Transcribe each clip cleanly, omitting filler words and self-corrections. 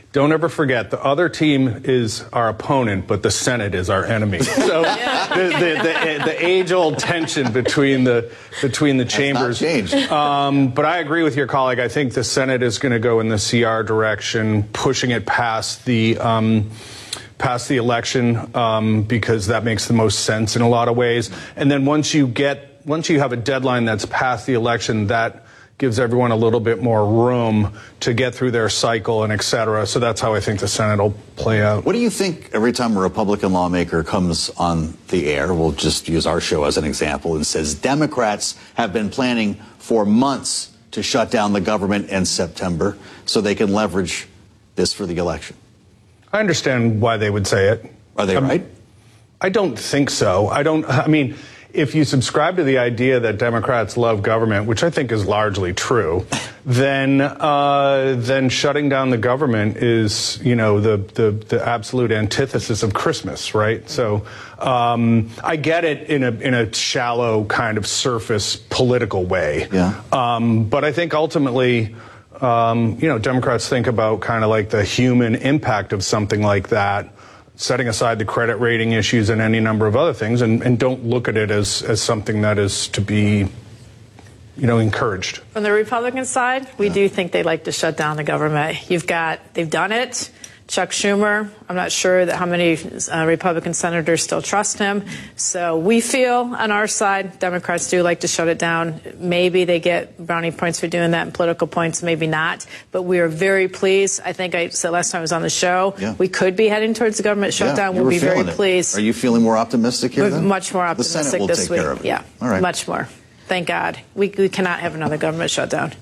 don't ever forget, the other team is our opponent, but the Senate is our enemy. So the age-old tension between the chambers. That's not changed. But I agree with your colleague. I think the Senate is going to go in the CR direction, pushing it past the election because that makes the most sense in a lot of ways. And then once you have a deadline that's past the election, that gives everyone a little bit more room to get through their cycle and et cetera. So that's how I think the Senate will play out. What do you think every time a Republican lawmaker comes on the air, we'll just use our show as an example, and says Democrats have been planning for months to shut down the government in September so they can leverage this for the election? I understand why they would say it. Are they right? I don't think so. I mean, if you subscribe to the idea that Democrats love government, which I think is largely true, then shutting down the government is, the absolute antithesis of Christmas, right? So I get it in a shallow kind of surface political way. Yeah. But I think ultimately, Democrats think about kind of like the human impact of something like that, setting aside the credit rating issues and any number of other things, and don't look at it as something that is to be, encouraged. From the Republican side, we do think they like to shut down the government. They've done it. Chuck Schumer, I'm not sure how many Republican senators still trust him. So we feel on our side, Democrats do like to shut it down. Maybe they get brownie points for doing that and political points, maybe not. But we are very pleased. I think I said last time I was on the show, we could be heading towards the government shutdown. We'll be very pleased. Are you feeling more optimistic here then? Much more optimistic the Senate will this take week. Care of it. Yeah, all right. Much more. Thank God. We cannot have another government shutdown.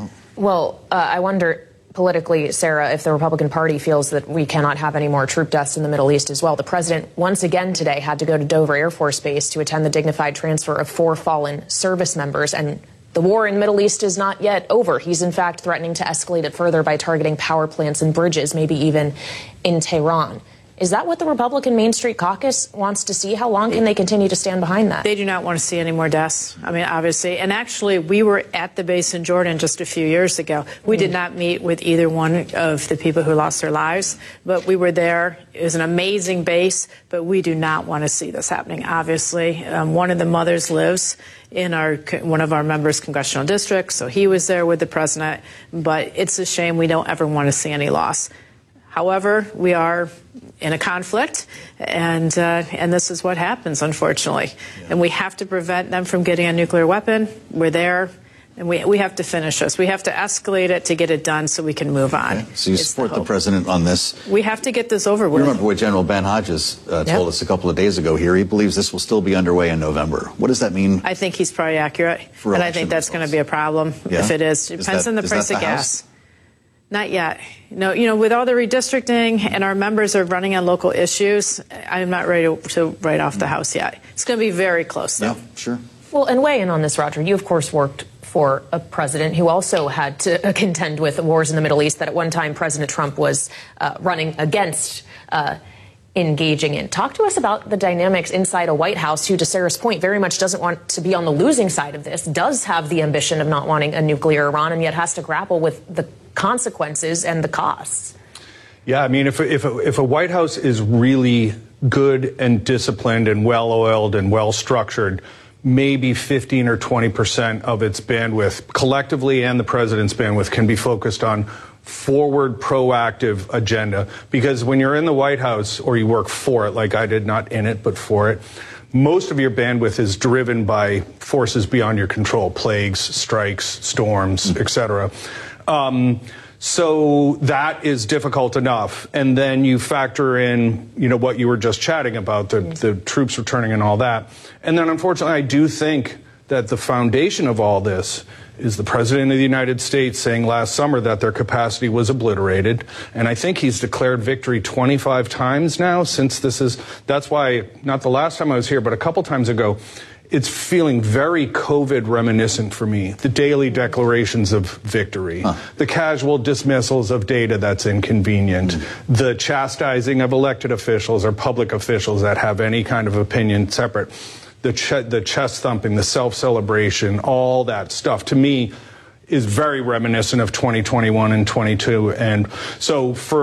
Well, I wonder politically, Sarah, if the Republican Party feels that we cannot have any more troop deaths in the Middle East as well. The president once again today had to go to Dover Air Force Base to attend the dignified transfer of 4 fallen service members. And the war in the Middle East is not yet over. He's in fact threatening to escalate it further by targeting power plants and bridges, maybe even in Tehran. Is that what the Republican Main Street Caucus wants to see? How long can they continue to stand behind that? They do not want to see any more deaths. I mean, obviously. And actually, we were at the base in Jordan just a few years ago. We did not meet with either one of the people who lost their lives, but we were there. It was an amazing base, but we do not want to see this happening, obviously. One of the mothers lives in one of our members' congressional districts, so he was there with the president. But it's a shame. We don't ever want to see any loss. However, we are in a conflict, and this is what happens, unfortunately. Yeah. And we have to prevent them from getting a nuclear weapon. We're there, and we have to finish this. We have to escalate it to get it done so we can move on. Okay. So you support the president on this? We have to get this over with. You remember what General Ben Hodges told us a couple of days ago here. He believes this will still be underway in November. What does that mean? I think he's probably accurate, and I think that's going to be a problem if it is. It depends on the price of gas. House? Not yet. No, with all the redistricting and our members are running on local issues, I'm not ready to write off the House yet. It's going to be very close, though. Yeah, sure. Well, and weigh in on this, Roger. You, of course, worked for a president who also had to contend with wars in the Middle East that at one time President Trump was running against engaging in. Talk to us about the dynamics inside a White House who, to Sarah's point, very much doesn't want to be on the losing side of this, does have the ambition of not wanting a nuclear Iran, and yet has to grapple with the consequences and the costs. Yeah, I mean, if a White House is really good and disciplined and well-oiled and well-structured, maybe 15 or 20% of its bandwidth, collectively and the president's bandwidth, can be focused on forward, proactive agenda. Because when you're in the White House, or you work for it, like I did, not in it, but for it, most of your bandwidth is driven by forces beyond your control, plagues, strikes, storms, et cetera. So that is difficult enough. And then you factor in, what you were just chatting about, the troops returning and all that. And then, unfortunately, I do think that the foundation of all this is the President of the United States saying last summer that their capacity was obliterated. And I think he's declared victory 25 times now since that's why, not the last time I was here, but a couple times ago, it's feeling very COVID reminiscent for me. The daily declarations of victory, the casual dismissals of data that's inconvenient, the chastising of elected officials or public officials that have any kind of opinion separate, the chest thumping, the self-celebration, all that stuff, to me, is very reminiscent of 2021 and 22. And so for